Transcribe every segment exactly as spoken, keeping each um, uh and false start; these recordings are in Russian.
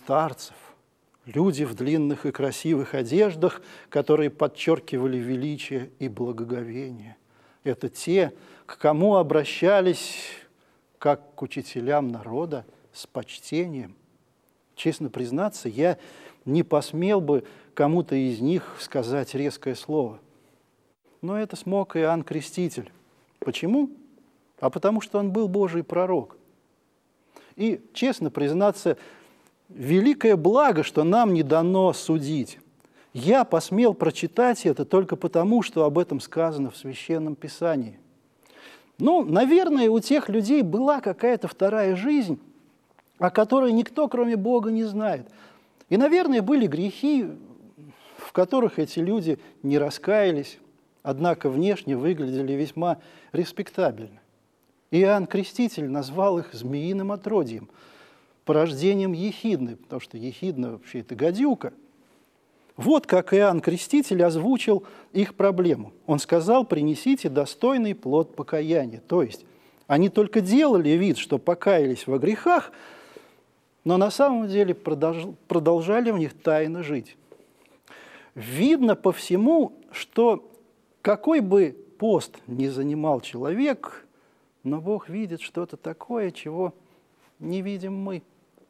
старцев, люди в длинных и красивых одеждах, которые подчеркивали величие и благоговение. Это те, к кому обращались как к учителям народа с почтением. Честно признаться, я не посмел бы кому-то из них сказать резкое слово. Но это смог Иоанн Креститель. Почему? А потому что он был Божий пророк. И, честно признаться, великое благо, что нам не дано судить. Я посмел прочитать это только потому, что об этом сказано в Священном Писании. Ну, наверное, у тех людей была какая-то вторая жизнь, о которой никто, кроме Бога, не знает. И, наверное, были грехи, в которых эти люди не раскаялись, однако внешне выглядели весьма респектабельно. Иоанн Креститель назвал их змеиным отродьем, порождением Ехидны, потому что Ехидна вообще это гадюка. Вот как Иоанн Креститель озвучил их проблему. Он сказал: принесите достойный плод покаяния. То есть они только делали вид, что покаялись во грехах, но на самом деле продолжали в них тайно жить. Видно по всему, что какой бы пост ни занимал человек, но Бог видит что-то такое, чего не видим мы.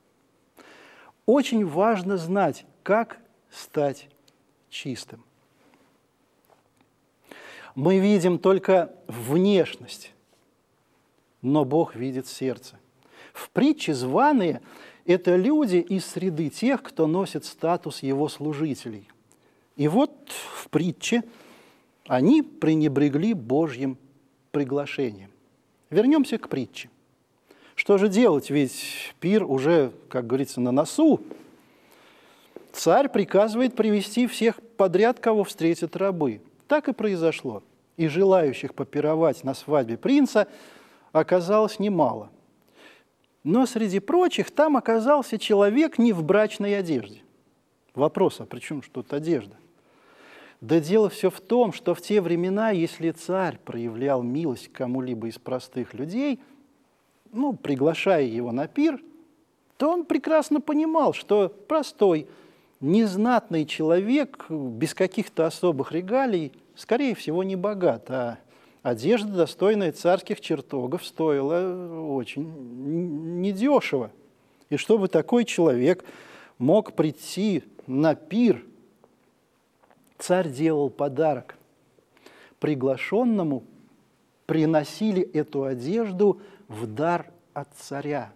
Очень важно знать, как стать чистым. Мы видим только внешность, но Бог видит сердце. В притче званые – это люди из среды тех, кто носит статус его служителей. И вот в притче они пренебрегли Божьим приглашением. Вернемся к притче. Что же делать? Ведь пир уже, как говорится, на носу. Царь приказывает привести всех подряд, кого встретят рабы. Так и произошло. И желающих попировать на свадьбе принца оказалось немало. Но среди прочих там оказался человек не в брачной одежде. Вопрос: а при чем ж тут одежда? Да дело все в том, что в те времена, если царь проявлял милость к кому-либо из простых людей, ну, приглашая его на пир, то он прекрасно понимал, что простой, незнатный человек без каких-то особых регалий, скорее всего, не богат, а одежда, достойная царских чертогов, стоила очень недешево. И чтобы такой человек мог прийти на пир, царь делал подарок. Приглашенному приносили эту одежду в дар от царя.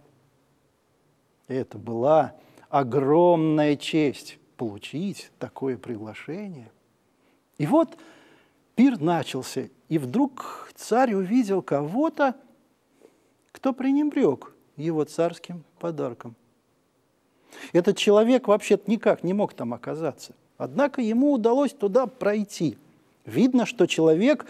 Это была огромная честь получить такое приглашение. И вот пир начался, и вдруг царь увидел кого-то, кто пренебрег его царским подарком. Этот человек вообще-то никак не мог там оказаться. Однако ему удалось туда пройти. Видно, что человек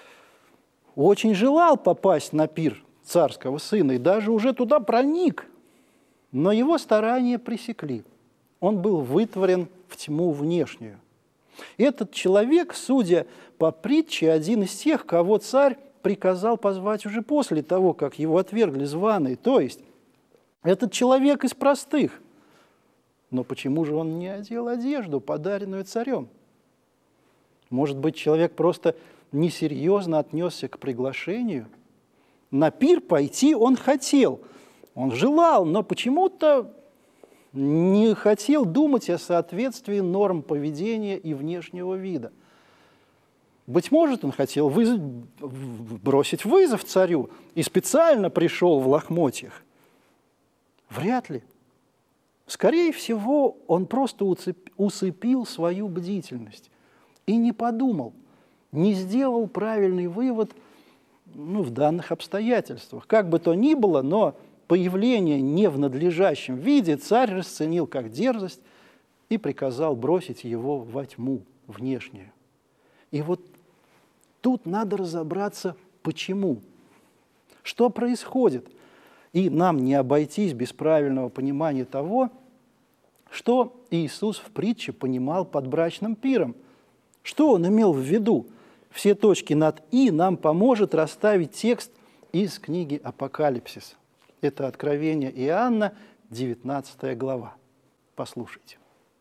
очень желал попасть на пир царского сына и даже уже туда проник. Но его старания пресекли. Он был вытворен в тьму внешнюю. Этот человек, судя по притче, один из тех, кого царь приказал позвать уже после того, как его отвергли званые. То есть этот человек из простых. Но почему же он не одел одежду, подаренную царем? Может быть, человек просто несерьезно отнесся к приглашению? На пир пойти он хотел, он желал, но почему-то не хотел думать о соответствии норм поведения и внешнего вида. Быть может, он хотел вызов, бросить вызов царю и специально пришел в лохмотьях. Вряд ли. Скорее всего, он просто усыпил свою бдительность и не подумал, не сделал правильный вывод, ну, в данных обстоятельствах. Как бы то ни было, но появление не в надлежащем виде царь расценил как дерзость и приказал бросить его во тьму внешнюю. И вот тут надо разобраться, почему. Что происходит? И нам не обойтись без правильного понимания того, что Иисус в притче понимал под брачным пиром. Что он имел в виду? Все точки над «и» нам поможет расставить текст из книги «Апокалипсис». Это Откровение Иоанна, девятнадцатая глава. Послушайте.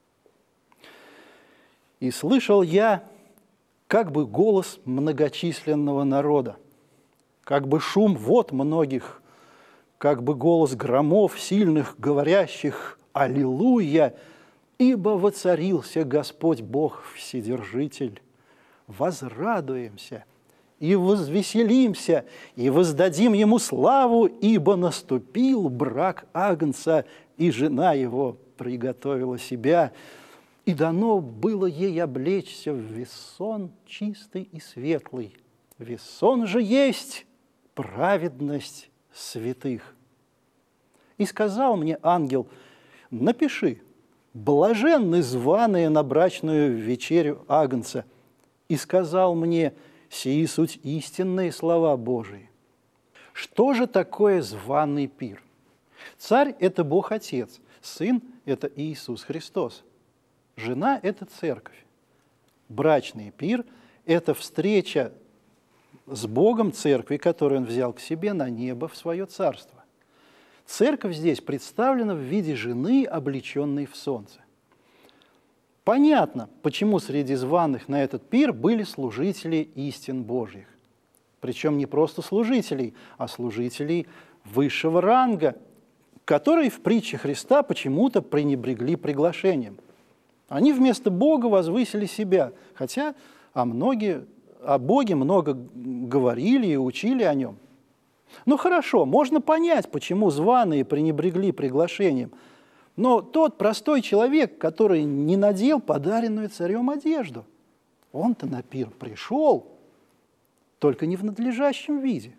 «И слышал я как бы голос многочисленного народа, как бы шум вод многих, как бы голос громов сильных, говорящих «Аллилуйя!» Ибо воцарился Господь Бог Вседержитель. Возрадуемся и возвеселимся, и воздадим Ему славу, ибо наступил брак Агнца, и жена Его приготовила себя, и дано было ей облечься в весон чистый и светлый. Весон же есть праведность святых. И сказал мне ангел: напиши: блаженны званые на брачную вечерю Агнца. И сказал мне: сии суть истинные слова Божии. Что же такое званый пир? Царь – это Бог Отец, Сын – это Иисус Христос, жена – это Церковь. Брачный пир – это встреча с Богом Церкви, которую Он взял к себе на небо, в свое царство. Церковь здесь представлена в виде жены, облеченной в солнце. Понятно, почему среди званых на этот пир были служители истин Божьих. Причем не просто служителей, а служителей высшего ранга, которые в притче Христа почему-то пренебрегли приглашением. Они вместо Бога возвысили себя, хотя о, многие, о Боге много говорили и учили о Нем. Ну хорошо, можно понять, почему званые пренебрегли приглашением. Но тот простой человек, который не надел подаренную царем одежду, он-то на пир пришел, только не в надлежащем виде.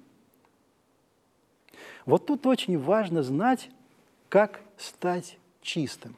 Вот тут очень важно знать, как стать чистым.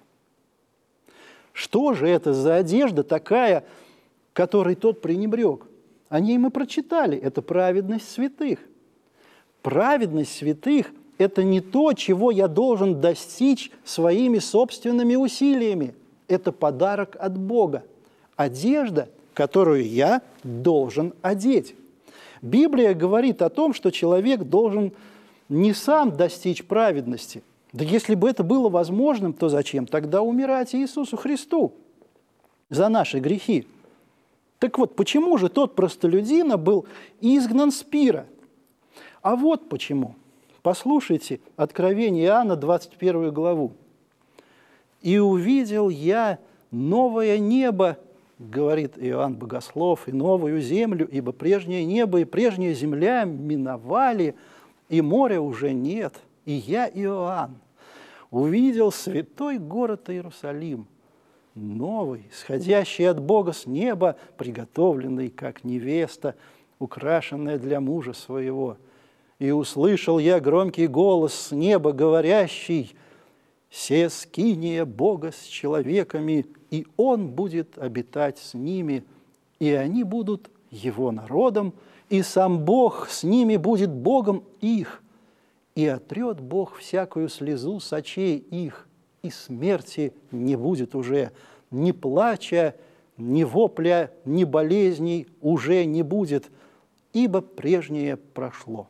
Что же это за одежда такая, которой тот пренебрег? О ней мы прочитали, это праведность святых. Праведность святых – это не то, чего я должен достичь своими собственными усилиями. Это подарок от Бога. Одежда, которую я должен одеть. Библия говорит о том, что человек должен не сам достичь праведности. Да если бы это было возможным, то зачем тогда умирать Иисусу Христу за наши грехи? Так вот, почему же тот простолюдина был изгнан с пира? А вот почему. Послушайте Откровение Иоанна, двадцать первую главу. «И увидел я новое небо, — говорит Иоанн Богослов, — и новую землю, ибо прежнее небо и прежняя земля миновали, и моря уже нет. И я, Иоанн, увидел святой город Иерусалим, новый, сходящий от Бога с неба, приготовленный, как невеста, украшенная для мужа своего. И услышал я громкий голос с неба, говорящий: «Се скиния Бога с человеками, и Он будет обитать с ними, и они будут Его народом, и сам Бог с ними будет Богом их, и отрет Бог всякую слезу с очей их, и смерти не будет уже, ни плача, ни вопля, ни болезней уже не будет, ибо прежнее прошло.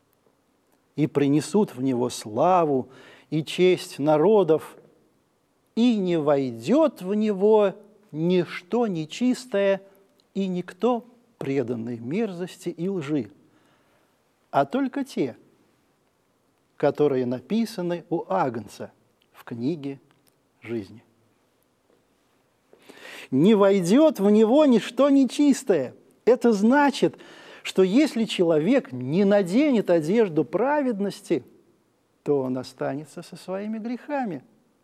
И принесут в него славу и честь народов, и не войдет в него ничто нечистое и никто преданный мерзости и лжи, а только те, которые написаны у Агнца в книге жизни. Не войдет в него ничто нечистое. Это значит, что если человек не наденет одежду праведности, то он останется со своими грехами.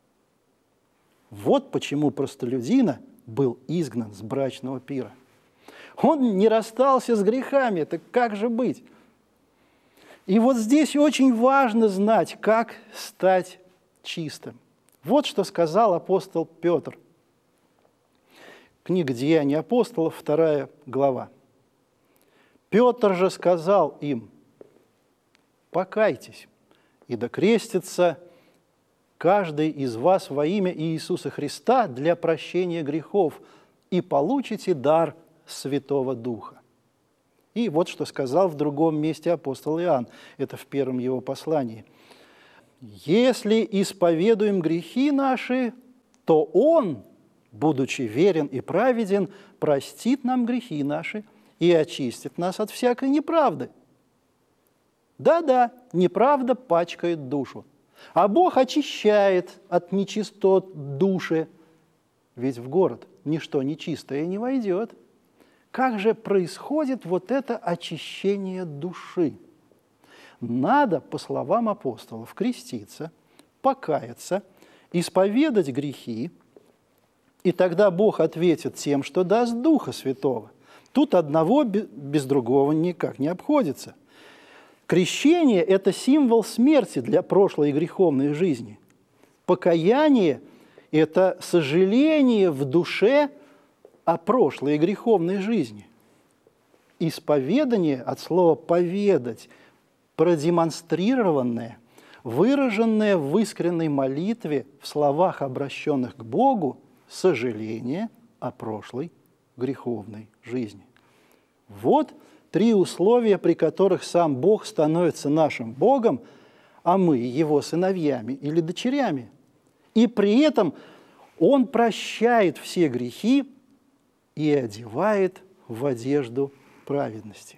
Вот почему простолюдина был изгнан с брачного пира. Он не расстался с грехами, так как же быть? И вот здесь очень важно знать, как стать чистым. Вот что сказал апостол Петр. Книга «Деяния апостолов», вторая глава. Петр же сказал им: «Покайтесь, и докрестится каждый из вас во имя Иисуса Христа для прощения грехов, и получите дар Святого Духа». И вот что сказал в другом месте апостол Иоанн, это в первом его послании. «Если исповедуем грехи наши, то Он, будучи верен и праведен, простит нам грехи наши и очистит нас от всякой неправды. Да-да, неправда пачкает душу, а Бог очищает от нечистот души, ведь в город ничто нечистое не войдет. Как же происходит вот это очищение души? Надо, по словам апостолов, креститься, покаяться, исповедать грехи, и тогда Бог ответит тем, что даст Духа Святого. Тут одного без другого никак не обходится. Крещение – это символ смерти для прошлой греховной жизни. Покаяние – это сожаление в душе о прошлой греховной жизни. Исповедание от слова «поведать», продемонстрированное, выраженное в искренней молитве в словах, обращенных к Богу, сожаление о прошлой греховной жизни. Вот три условия, при которых сам Бог становится нашим Богом, а мы Его сыновьями или дочерями. И при этом Он прощает все грехи и одевает в одежду праведности.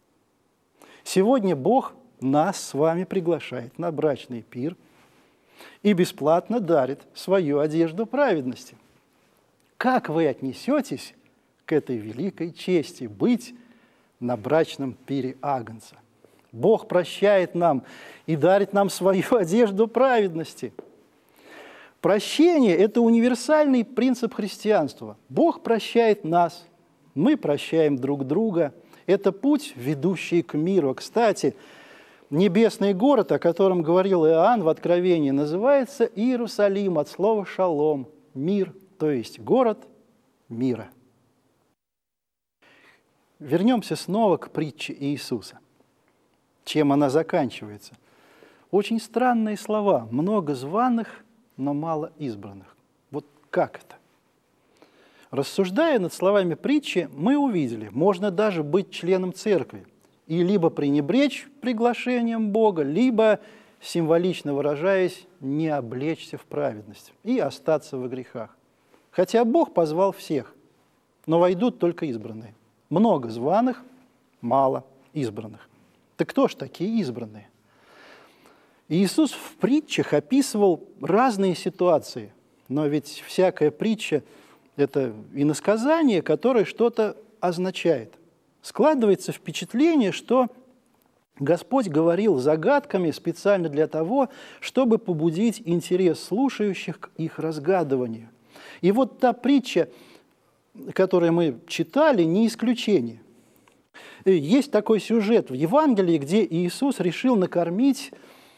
Сегодня Бог нас с вами приглашает на брачный пир и бесплатно дарит свою одежду праведности. Как вы отнесетесь к этой великой чести быть на брачном пире Агнца? Бог прощает нам и дарит нам свою одежду праведности. Прощение – это универсальный принцип христианства. Бог прощает нас, мы прощаем друг друга. Это путь, ведущий к миру. Кстати, небесный город, о котором говорил Иоанн в Откровении, называется Иерусалим от слова «шалом» – мир, то есть город мира. Вернемся снова к притче Иисуса. Чем она заканчивается? Очень странные слова. Много званых, но мало избранных. Вот как это? Рассуждая над словами притчи, мы увидели, можно даже быть членом церкви и либо пренебречь приглашением Бога, либо, символично выражаясь, не облечься в праведность и остаться во грехах. Хотя Бог позвал всех, но войдут только избранные. Много званых, мало избранных. Так кто ж такие избранные? Иисус в притчах описывал разные ситуации, но ведь всякая притча – это иносказание, которое что-то означает. Складывается впечатление, что Господь говорил загадками специально для того, чтобы побудить интерес слушающих к их разгадыванию. И вот та притча, которую мы читали, не исключение. Есть такой сюжет в Евангелии, где Иисус решил накормить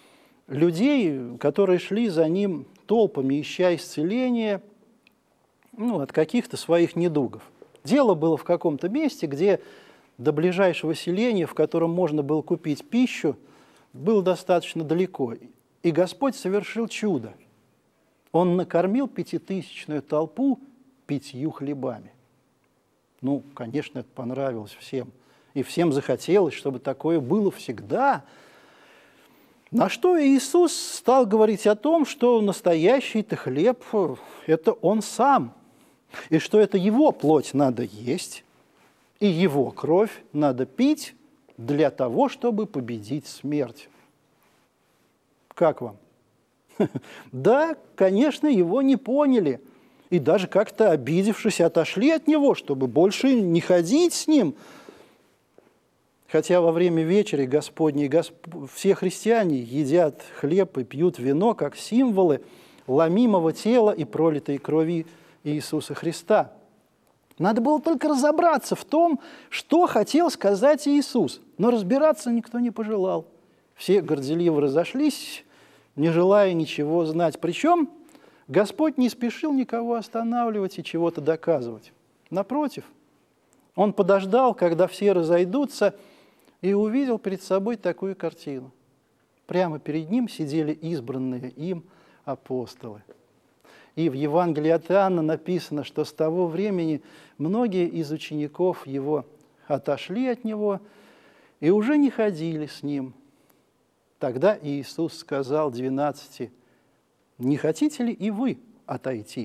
людей, которые шли за Ним толпами, ища исцеления, ну, от каких-то своих недугов. Дело было в каком-то месте, где до ближайшего селения, в котором можно было купить пищу, было достаточно далеко. И Господь совершил чудо. Он накормил пятитысячную толпу пятью хлебами. Ну, конечно, это понравилось всем. И всем захотелось, чтобы такое было всегда. На что Иисус стал говорить о том, что настоящий-то хлеб – это Он Сам. И что это Его плоть надо есть, и Его кровь надо пить для того, чтобы победить смерть. Как вам? Да, конечно, Его не поняли. И даже как-то обидевшись, отошли от Него, чтобы больше не ходить с Ним. Хотя во время вечери Господней Госп... все христиане едят хлеб и пьют вино как символы ломимого тела и пролитой крови Иисуса Христа. Надо было только разобраться в том, что хотел сказать Иисус. Но разбираться никто не пожелал. Все горделиво разошлись, не желая ничего знать. Причем Господь не спешил никого останавливать и чего-то доказывать. Напротив, Он подождал, когда все разойдутся, и увидел перед собой такую картину. Прямо перед Ним сидели избранные им апостолы. И в Евангелии от Иоанна написано, что с того времени многие из учеников Его отошли от Него и уже не ходили с Ним. Тогда Иисус сказал двенадцати: «Не хотите ли и вы отойти